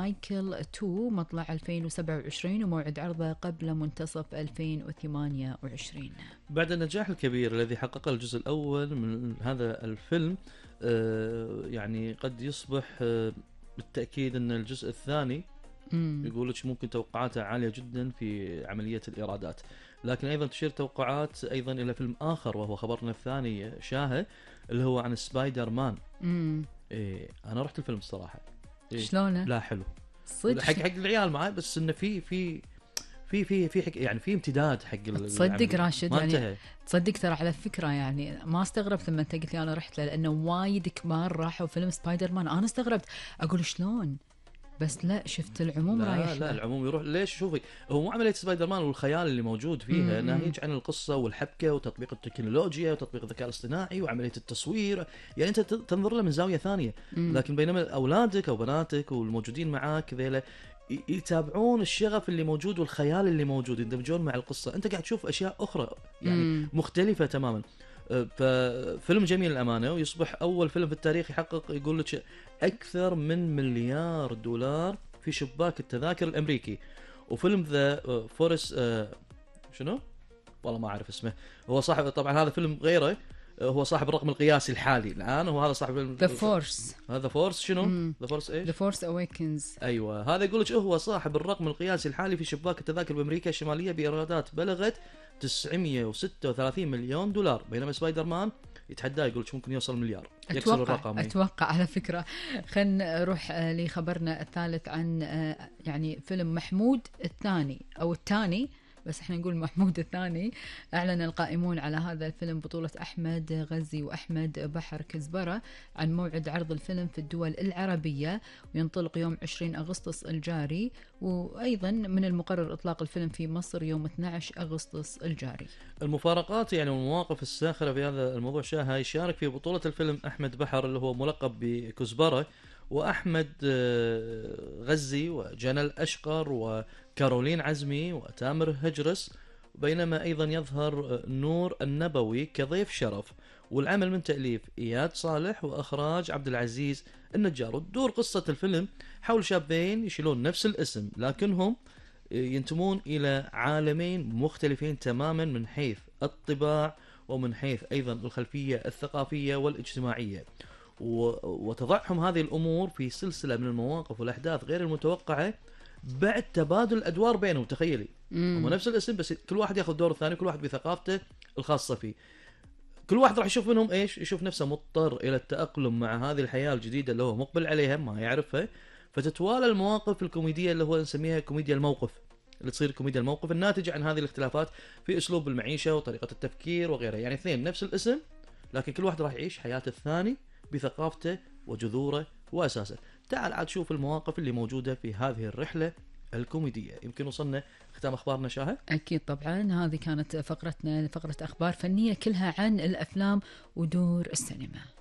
سايكل 2 مطلع 2027 وموعد عرضه قبل منتصف 2028. بعد النجاح الكبير الذي حققه الجزء الأول من هذا الفيلم، يعني قد يصبح بالتأكيد أن الجزء الثاني يقولك ممكن توقعاته عالية جدا في عملية الإيرادات. لكن أيضا تشير توقعات أيضا إلى فيلم آخر وهو خبرنا الثاني شاهد، اللي هو عن سبايدر مان. إيه أنا رحت الفيلم الصراحة. شلونه؟ لا حلو صدق حق العيال معي، بس إنه في يعني في امتداد حق تصدق راشد يعني انتهى. تصدق ترى على فكرة يعني ما استغربت لما انت قلت لي انا رحت له، لانه وايد كبار راحوا فيلم سبايدر مان. انا استغربت اقول شلون، بس لا شفت العموم رايح لا العموم يروح. ليش؟ شوفي هو مو عملية سبايدر مان والخيال اللي موجود فيها، ناهيك عن القصة والحبكة وتطبيق التكنولوجيا وتطبيق الذكاء الاصطناعي وعملية التصوير، يعني انت تنظر له من زاوية ثانية. لكن بينما اولادك او بناتك والموجودين معاك ذيلا يتابعون الشغف اللي موجود والخيال اللي موجود، يندمجون مع القصة. انت قاعد تشوف اشياء اخرى يعني مختلفة تماما. ففيلم جميل الأمانة، ويصبح أول فيلم في التاريخ يحقق يقول لك أكثر من $1 مليار في شباك التذاكر الأمريكي. وفيلم ذا فورس شنو؟ والله ما أعرف اسمه. هو صاحب طبعا هذا فيلم غيره، هو صاحب الرقم القياسي الحالي الآن، وهو هذا صاحب ذا فورس. هذا فورس شنو؟ ذا فورس إيش؟ ذا فورس أويكنز. أيوة هذا يقول لك هو صاحب الرقم القياسي الحالي في شباك التذاكر بأمريكا الشمالية بإيرادات بلغت $936 مليون، بينما سبايدر مان يتحدى يقول ممكن يوصل مليار، يكسر الرقم. أتوقع على فكرة. خلينا نروح لخبرنا الثالث عن يعني فيلم محمود الثاني أو الثاني، بس احنا نقول محمود الثاني. اعلن القائمون على هذا الفيلم بطولة احمد غزي واحمد بحر كزبرة عن موعد عرض الفيلم في الدول العربية، وينطلق يوم 20 أغسطس الجاري، وايضا من المقرر اطلاق الفيلم في مصر يوم 12 أغسطس الجاري. المفارقات يعني والمواقف الساخرة في هذا الموضوع شاهة يشارك في بطولة الفيلم احمد بحر اللي هو ملقب بكزبرة، واحمد غزي وجنى أشقر وكارولين عزمي وتامر هجرس، بينما ايضا يظهر نور النبوي كضيف شرف. والعمل من تأليف إياد صالح واخراج عبد العزيز النجار. وتدور قصة الفيلم حول شابين يشيلون نفس الاسم لكنهم ينتمون إلى عالمين مختلفين تماما من حيث الطباع ومن حيث أيضا الخلفية الثقافية والاجتماعية، وتضعهم هذه الأمور في سلسلة من المواقف والأحداث غير المتوقعة بعد تبادل الأدوار بينهم. تخيلي هم نفس الاسم بس كل واحد ياخذ دور الثاني، كل واحد بثقافته الخاصة فيه. كل واحد راح يشوف منهم ايش؟ يشوف نفسه مضطر الى التأقلم مع هذه الحياة الجديدة اللي هو مقبل عليها ما يعرفها. فتتوالى المواقف الكوميدية اللي هو نسميها كوميديا الموقف، اللي تصير كوميديا الموقف الناتجة عن هذه الاختلافات في اسلوب المعيشة وطريقة التفكير وغيرها. يعني اثنين نفس الاسم لكن كل واحد راح يعيش حياة الثاني بثقافته وجذوره واساسه. تعال عاد شوف المواقف اللي موجودة في هذه الرحلة الكوميدية. يمكن وصلنا ختام أخبارنا شاهد؟ أكيد طبعا. هذه كانت فقرتنا، فقرة أخبار فنية كلها عن الأفلام ودور السينما.